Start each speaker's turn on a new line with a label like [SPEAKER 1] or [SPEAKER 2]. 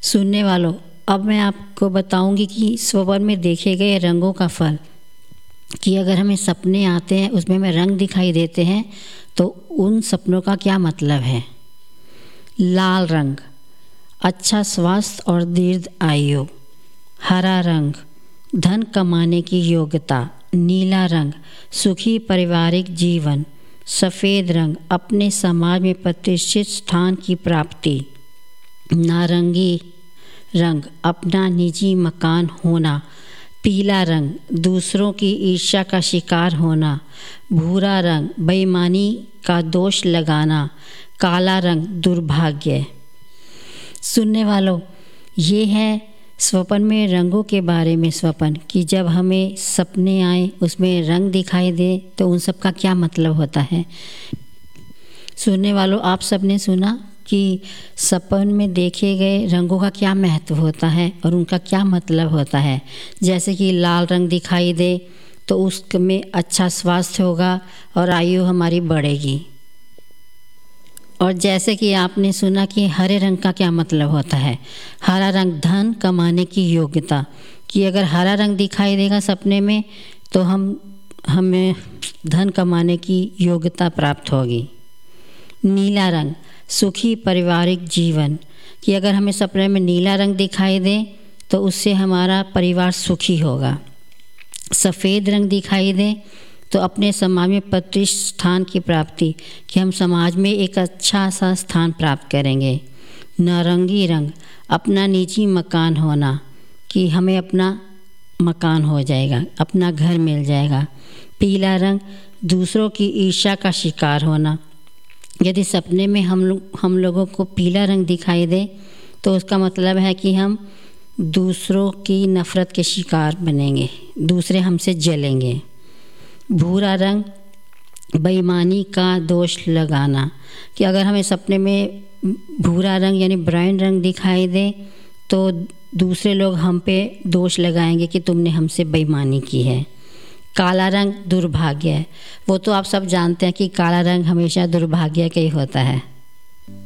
[SPEAKER 1] सुनने वालों, अब मैं आपको बताऊंगी कि स्वप्न में देखे गए रंगों का फल, कि अगर हमें सपने आते हैं उसमें हमें रंग दिखाई देते हैं तो उन सपनों का क्या मतलब है। लाल रंग अच्छा स्वास्थ्य और दीर्घ आयु। हरा रंग धन कमाने की योग्यता। नीला रंग सुखी पारिवारिक जीवन। सफ़ेद रंग अपने समाज में प्रतिष्ठित स्थान की प्राप्ति। नारंगी रंग अपना निजी मकान होना। पीला रंग दूसरों की ईर्ष्या का शिकार होना। भूरा रंग बेईमानी का दोष लगाना। काला रंग दुर्भाग्य। सुनने वालों, ये है स्वप्न में रंगों के बारे में स्वप्न, कि जब हमें सपने आए उसमें रंग दिखाई दे तो उन सब का क्या मतलब होता है। सुनने वालों, आप सबने सुना कि सपन में देखे गए रंगों का क्या महत्व होता है और उनका क्या मतलब होता है। जैसे कि लाल रंग दिखाई दे तो उसमें अच्छा स्वास्थ्य होगा और आयु हमारी बढ़ेगी। और जैसे कि आपने सुना कि हरे रंग का क्या मतलब होता है। हरा रंग धन कमाने की योग्यता, कि अगर हरा रंग दिखाई देगा सपने में तो हमें धन कमाने की योग्यता प्राप्त होगी। नीला रंग सुखी पारिवारिक जीवन, कि अगर हमें सपने में नीला रंग दिखाई दे तो उससे हमारा परिवार सुखी होगा। सफ़ेद रंग दिखाई दे तो अपने समाज में प्रतिष्ठित स्थान की प्राप्ति, कि हम समाज में एक अच्छा सा स्थान प्राप्त करेंगे। नारंगी रंग अपना निजी मकान होना, कि हमें अपना मकान हो जाएगा, अपना घर मिल जाएगा। पीला रंग दूसरों की ईर्ष्या का शिकार होना, यदि सपने में हम लोगों को पीला रंग दिखाई दे तो उसका मतलब है कि हम दूसरों की नफ़रत के शिकार बनेंगे, दूसरे हमसे जलेंगे। भूरा रंग बेईमानी का दोष लगाना, कि अगर हमें सपने में भूरा रंग यानी ब्राउन रंग दिखाई दे तो दूसरे लोग हम पे दोष लगाएंगे कि तुमने हमसे बेईमानी की है। काला रंग दुर्भाग्य है। वो तो आप सब जानते हैं कि काला रंग हमेशा दुर्भाग्य का ही होता है।